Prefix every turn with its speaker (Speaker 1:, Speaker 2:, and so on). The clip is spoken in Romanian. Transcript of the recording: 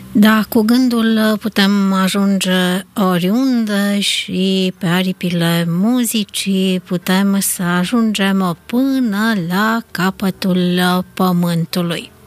Speaker 1: Da, cu gândul putem ajunge oriunde și pe aripile muzicii putem să ajungem până la capătul pământului.